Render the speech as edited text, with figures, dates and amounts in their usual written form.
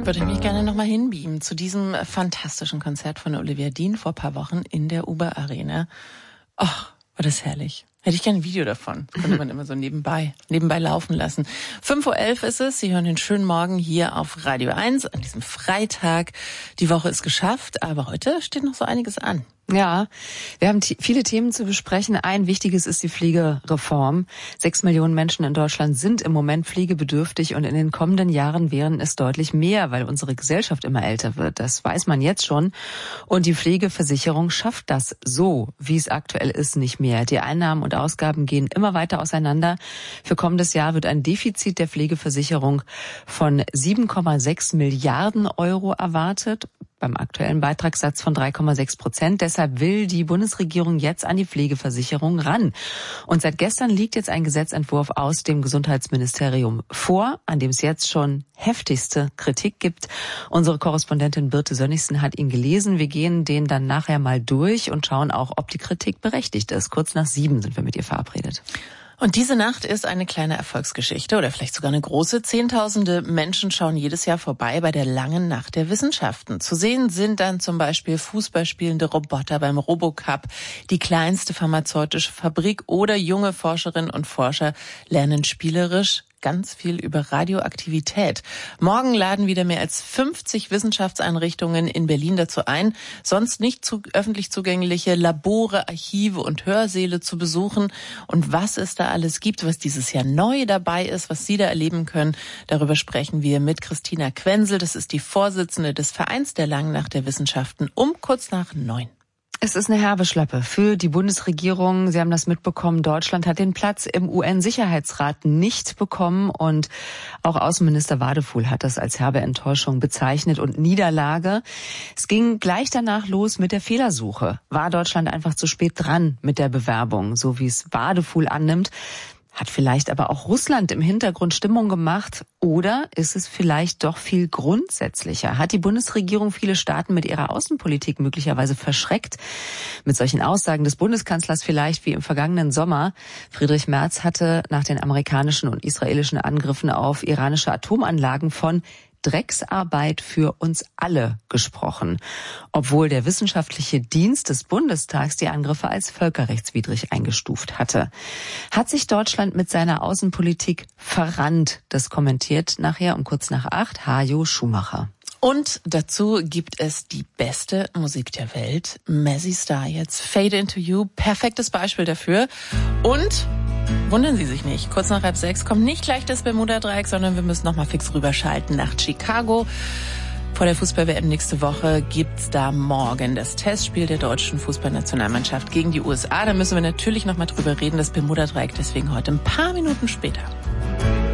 Würde ich mich gerne nochmal hinbeamen zu diesem fantastischen Konzert von Olivia Dean vor ein paar Wochen in der Uber Arena. Ach, war das herrlich. Hätte ich gerne ein Video davon. Das könnte man immer so nebenbei laufen lassen. 5:11 Uhr ist es. Sie hören den schönen Morgen hier auf Radio 1 an diesem Freitag. Die Woche ist geschafft, aber heute steht noch so einiges an. Ja, wir haben viele Themen zu besprechen. Ein wichtiges ist die Pflegereform. 6 Millionen Menschen in Deutschland sind im Moment pflegebedürftig und in den kommenden Jahren wären es deutlich mehr, weil unsere Gesellschaft immer älter wird. Das weiß man jetzt schon. Und die Pflegeversicherung schafft das so, wie es aktuell ist, nicht mehr. Die Einnahmen und Ausgaben gehen immer weiter auseinander. Für kommendes Jahr wird ein Defizit der Pflegeversicherung von 7,6 Milliarden Euro erwartet. Beim aktuellen Beitragssatz von 3,6%. Deshalb will die Bundesregierung jetzt an die Pflegeversicherung ran. Und seit gestern liegt jetzt ein Gesetzentwurf aus dem Gesundheitsministerium vor, an dem es jetzt schon heftigste Kritik gibt. Unsere Korrespondentin Birte Sönnigsen hat ihn gelesen. Wir gehen den dann nachher mal durch und schauen auch, ob die Kritik berechtigt ist. Kurz nach 7 sind wir mit ihr verabredet. Und diese Nacht ist eine kleine Erfolgsgeschichte oder vielleicht sogar eine große. Zehntausende Menschen schauen jedes Jahr vorbei bei der langen Nacht der Wissenschaften. Zu sehen sind dann zum Beispiel fußballspielende Roboter beim Robocup, die kleinste pharmazeutische Fabrik oder junge Forscherinnen und Forscher lernen spielerisch ganz viel über Radioaktivität. Morgen laden wieder mehr als 50 Wissenschaftseinrichtungen in Berlin dazu ein, sonst nicht öffentlich zugängliche Labore, Archive und Hörsäle zu besuchen. Und was es da alles gibt, was dieses Jahr neu dabei ist, was Sie da erleben können, darüber sprechen wir mit Christina Quenzel. Das ist die Vorsitzende des Vereins der Langen Nacht der Wissenschaften um kurz nach 9. Es ist eine herbe Schlappe für die Bundesregierung. Sie haben das mitbekommen. Deutschland hat den Platz im UN-Sicherheitsrat nicht bekommen. Und auch Außenminister Wadefuhl hat das als herbe Enttäuschung bezeichnet und Niederlage. Es ging gleich danach los mit der Fehlersuche. War Deutschland einfach zu spät dran mit der Bewerbung, so wie es Wadefuhl annimmt? Hat vielleicht aber auch Russland im Hintergrund Stimmung gemacht? Oder ist es vielleicht doch viel grundsätzlicher? Hat die Bundesregierung viele Staaten mit ihrer Außenpolitik möglicherweise verschreckt? Mit solchen Aussagen des Bundeskanzlers vielleicht wie im vergangenen Sommer. Friedrich Merz hatte nach den amerikanischen und israelischen Angriffen auf iranische Atomanlagen von Drecksarbeit für uns alle gesprochen, obwohl der wissenschaftliche Dienst des Bundestags die Angriffe als völkerrechtswidrig eingestuft hatte. Hat sich Deutschland mit seiner Außenpolitik verrannt? Das kommentiert nachher um kurz nach 8 Hajo Schumacher. Und dazu gibt es die beste Musik der Welt, Mazzy Star jetzt, Fade Into You, perfektes Beispiel dafür. Und wundern Sie sich nicht, kurz nach 5:30 kommt nicht gleich das Bermuda-Dreieck, sondern wir müssen noch mal fix rüberschalten nach Chicago. Vor der Fußball-WM nächste Woche gibt's da morgen das Testspiel der deutschen Fußballnationalmannschaft gegen die USA. Da müssen wir natürlich noch mal drüber reden, das Bermuda-Dreieck deswegen heute ein paar Minuten später.